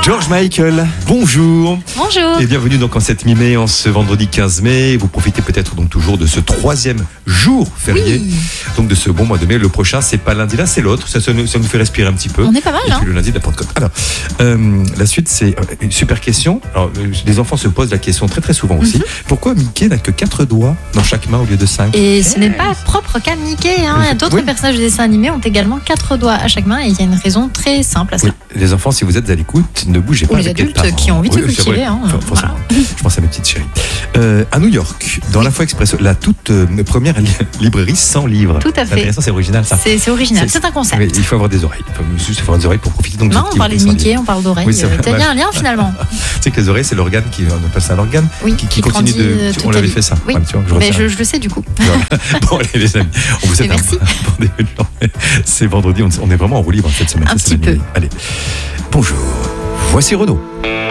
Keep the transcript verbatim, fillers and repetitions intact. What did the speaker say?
George Michael, bonjour. Bonjour. Et bienvenue donc en cette mi-mai, en ce vendredi quinze mai. Vous profitez peut-être donc toujours de ce troisième jour férié, Oui. donc de ce bon mois de mai. Le prochain, c'est pas lundi là, c'est l'autre. Ça, ça, nous, ça nous fait respirer un petit peu. On est pas mal, Et hein. puis le lundi de la Pentecôte. Alors, euh, la suite, c'est une super question. Alors, euh, les enfants se posent la question très très souvent aussi. Mm-hmm. Pourquoi Mickey n'a que quatre doigts dans chaque main au lieu de cinq? Et ce n'est pas propre qu'à Mickey, hein. D'autres Oui. personnages de dessins animés ont également quatre doigts à chaque main et il y a une raison très simple à ça. Oui, les enfants, si vous êtes à l'écoute, ne bougez pas. Ou les avec adultes parents. qui ont envie de se Oui, c'est cultiver, vrai. hein. Enfin, forcément. Je pense à mes petites chéries. Euh, à New York, dans Oui. la Foi Expresso, la toute euh, première li- librairie sans livres. Tout à C'est fait. intéressant, c'est original ça. C'est c'est original, c'est un Mais concept. il faut avoir des oreilles. Il faut juste avoir des oreilles pour profiter donc de Non, cette on parlait de librairie sans Mickey, livres. on parle d'oreilles. Oui, c'est vrai. T'as bien un lien finalement. Tu sais que les oreilles, c'est l'organe qui, on appelle ça l'organe, Oui, qui, qui qui continue grandit, de. euh, tu- toute on ta l'avait vie. fait ça. Oui. Ouais, tu vois, je Mais retiens. je, je le sais du coup. Bon, allez, les amis, on vous souhaite Et un merci. bon début de journée. C'est vendredi, on, on est vraiment en roue libre cette semaine. Un Ça, c'est petit la peu. nuit. Allez, bonjour, voici Renaud.